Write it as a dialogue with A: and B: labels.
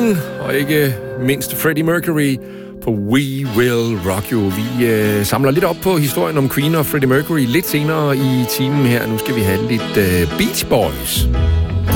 A: Queen, og ikke mindst Freddie Mercury på We Will Rock You. Vi samler lidt op på historien om Queen og Freddie Mercury lidt senere i timen her. Nu skal vi have lidt Beach Boys.